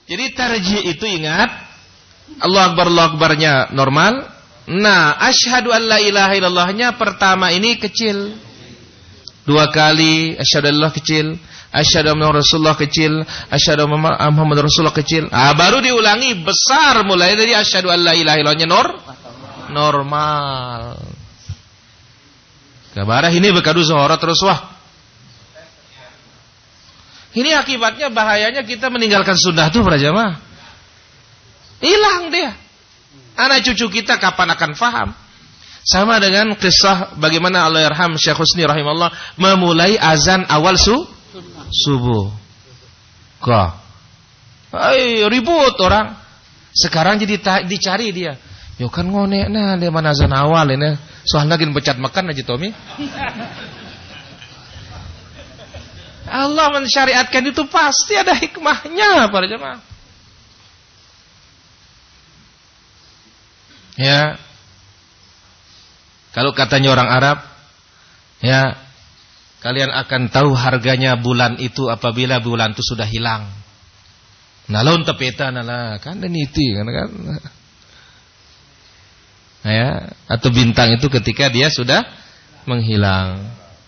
Jadi tarjih itu ingat, Allah Akbarnya normal. Nah, asyhadu an la ilaha illallahnya pertama ini kecil. 2 kali asyhadu an la kecil, asyhadu anna Rasulullah kecil, asyhadu anna Muhammad Rasulullah kecil. Baru diulangi besar mulai dari asyhadu an la ilaha illallahnya normal. Kabarah ini bekadu zuhurat terus wah. Ini akibatnya bahayanya kita meninggalkan sunnah tuh para jamaah. Hilang dia. Anak cucu kita kapan akan faham? Sama dengan kisah bagaimana Allahyarham Syekh Husni rahimahullah memulai azan awal subuh. Ribut orang. Sekarang jadi dicari dia. Yo kan ngone nah dia mana azan awal ini. Soalnya lagi becat makan aja Tommy. Allah mensyariatkan itu pasti ada hikmahnya para jemaah. Ya. Kalau katanya orang Arab, ya, kalian akan tahu harganya bulan itu apabila bulan itu sudah hilang. Nalon tepeta nala kan dan itu kan. Ya, atau bintang itu ketika dia sudah menghilang.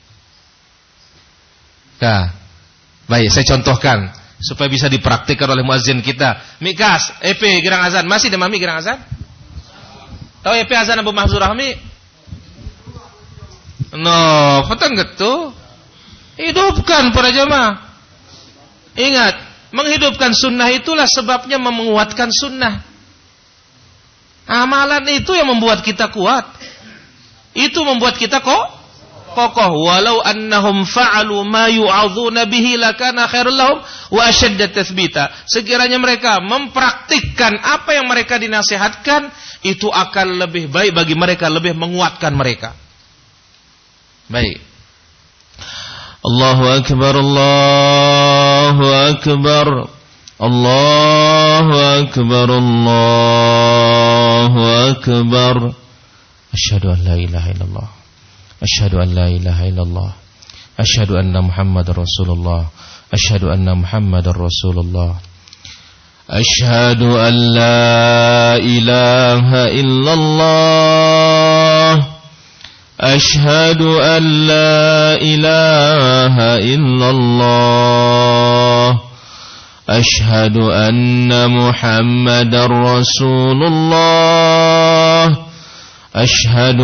Nah, baik, saya contohkan supaya bisa dipraktikkan oleh muazzin kita. Mikas, EP girang azan, masih ada mami girang azan? Tahu EP azan Abu Mahzur Rahmi? No, patan gitu. Hidupkan para jemaah. Ingat, menghidupkan sunnah itulah sebabnya menguatkan sunnah. Amalan itu yang membuat kita kuat. Itu membuat kita kokoh. Walau annahum fa'alu ma yu'adzuna bihi lakana khairul lahum wa ashadda tathbita. Sekiranya mereka mempraktikkan apa yang mereka dinasihatkan, itu akan lebih baik bagi mereka, lebih menguatkan mereka. Baik. Allahu akbar, Allahu akbar. Allahu akbar, Allahu akbar. Asyhadu an la ilaha illallah. Asyhadu an la ilaha illallah. Asyhadu anna Muhammadar Rasulullah. Asyhadu anna Muhammadar Rasulullah. Asyhadu an la ilaha illallah. Asyhadu an la ilaha illallah. Asyhadu anna Muhammadar Rasulullah. Asyhadu